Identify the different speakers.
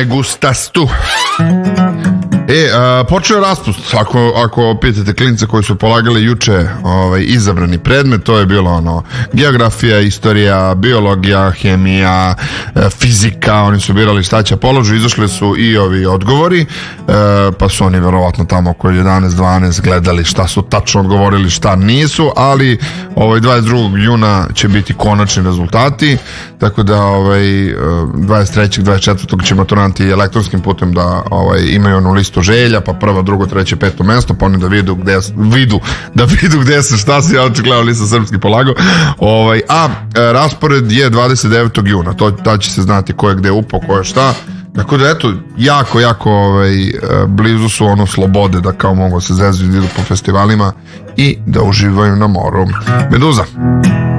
Speaker 1: me gustas tu. Počeo je raspust. Ako pitate klince koji su polagali juče izabrani predmet, to je bilo geografija, istorija, biologija, hemija, fizika, oni su birali šta će položu, izašli su i ovi odgovori, pa su oni verovatno tamo oko 11-12 gledali šta su tačno odgovorili, šta nisu, ali 22. juna će biti konačni rezultati, tako da 23. 24. će maturanti elektronskim putem da imaju onu listu želja, pa prvo, drugo, treće, peto mesto, pa oni da vidu gde se šta se, ja očigledno nisam srpski polagao, a raspored je 29. juna, da će se znati ko je gde upao, ko je šta, tako da eto, jako blizu su slobode da kao mogu se zezu i idu po festivalima i da uživaju na moru. Meduza.